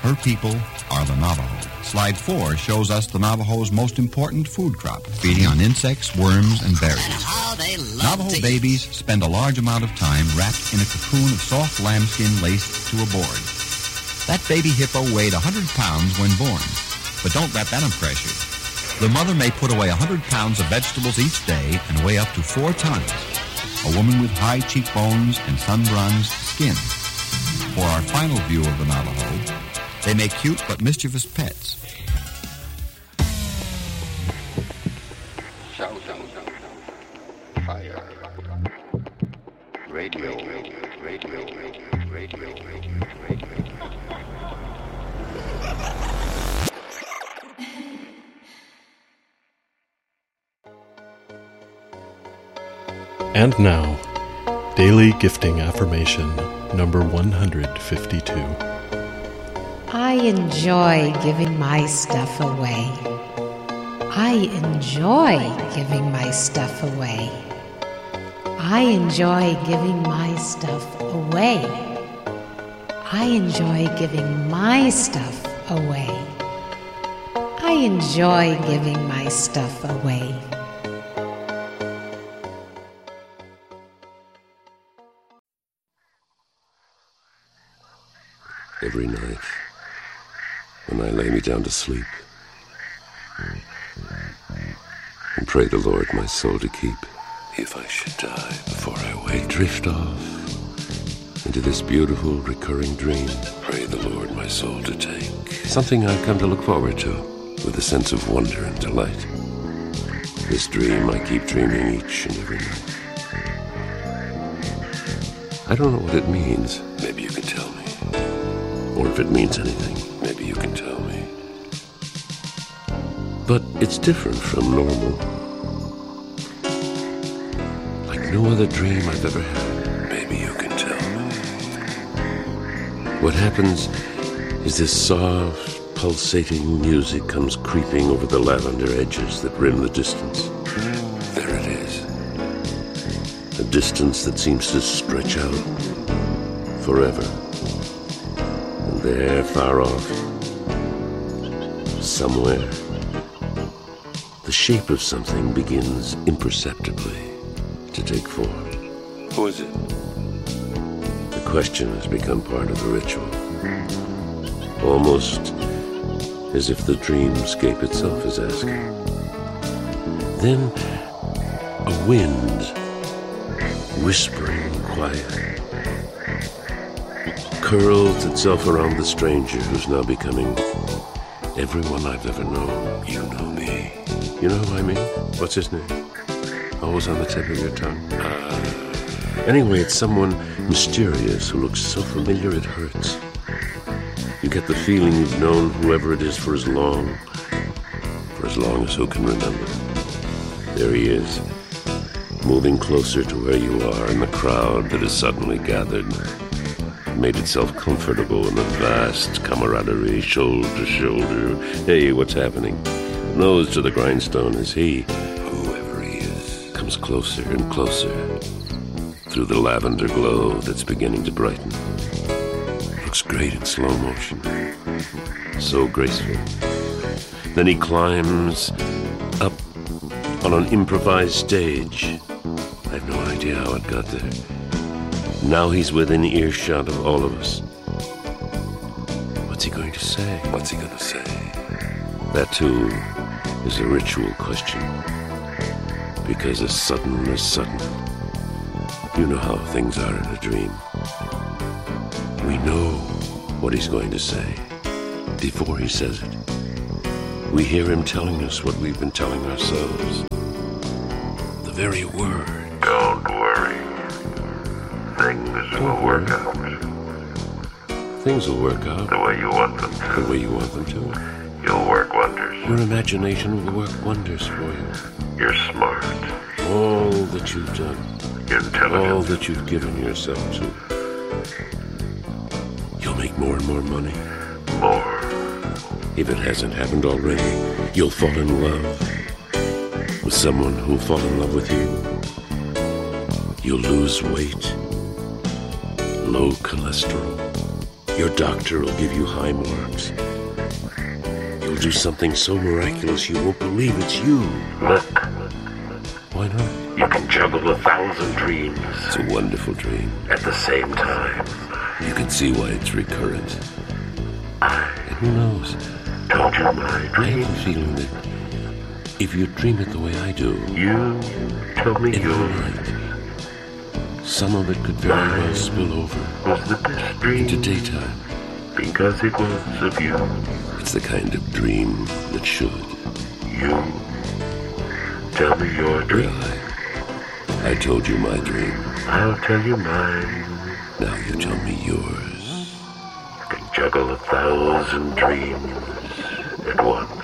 Her people are the Navajo. Slide 4 shows us the Navajo's most important food crop, feeding on insects, worms, and berries. Navajo babies spend a large amount of time wrapped in a cocoon of soft lambskin laced to a board. That baby hippo weighed 100 pounds when born. But don't let that impress you. The mother may put away 100 pounds of vegetables each day and weigh up to 4 tons. A woman with high cheekbones and sun-bronzed skin. For our final view of the Navajo, they make cute but mischievous pets. Fire. Radio. And now, Daily Gifting Affirmation number 152. I enjoy giving my stuff away. I enjoy giving my stuff away. I enjoy giving my stuff away. I enjoy giving my stuff away. I enjoy giving my stuff away. Every night, when I lay me down to sleep, and pray the Lord my soul to keep, if I should die before I wake, drift off into this beautiful recurring dream, pray the Lord my soul to take, something I've come to look forward to with a sense of wonder and delight. This dream I keep dreaming each and every night. I don't know what it means. Maybe you can tell me. Or if it means anything, maybe you can tell me. But it's different from normal. Like no other dream I've ever had. Maybe you can tell me. What happens is this soft, pulsating music comes creeping over the lavender edges that rim the distance. There it is. A distance that seems to stretch out forever. There, far off, somewhere, the shape of something begins imperceptibly to take form. Who is it? The question has become part of the ritual, almost as if the dreamscape itself is asking. Then, a wind, whispering quiet, curls itself around the stranger who's now becoming everyone I've ever known. You know me. You know who I mean? What's his name? Always on the tip of your tongue. Anyway, it's someone mysterious who looks so familiar it hurts. You get the feeling you've known whoever it is for as long as who can remember. There he is, moving closer to where you are in the crowd that has suddenly gathered. Made itself comfortable in a vast camaraderie, shoulder to shoulder. Hey, what's happening? Nose to the grindstone as he, whoever he is, comes closer and closer through the lavender glow that's beginning to brighten. Looks great in slow motion. So graceful. Then he climbs up on an improvised stage. I have no idea how it got there. Now he's within earshot of all of us. What's he going to say? What's he going to say? That, too, is a ritual question. Because as sudden as sudden, you know how things are in a dream. We know what he's going to say before he says it. We hear him telling us what we've been telling ourselves. The very word. Don't worry. Things will work out. Things will work out. The way you want them to. The way you want them to. You'll work wonders. Your imagination will work wonders for you. You're smart. All that you've done. You're intelligent. All that you've given yourself to. You'll make more and more money. More. If it hasn't happened already, you'll fall in love with someone who'll fall in love with you. You'll lose weight. Low cholesterol. Your doctor will give you high marks. You'll do something so miraculous you won't believe it's you. Look, Why not? you can juggle 1,000 dreams It's a wonderful dream. at the same time. You can see why it's recurrent. I And who knows? told you my I dream. have a feeling that if you dream it the way I do, You tell me in the yours night, some of it could very well spill over was the best into dream daytime. because it was of you. It's the kind of dream that should. You tell me your dream. Well, I told you my dream. I'll tell you mine. Now you tell me yours. I can juggle 1,000 dreams at once.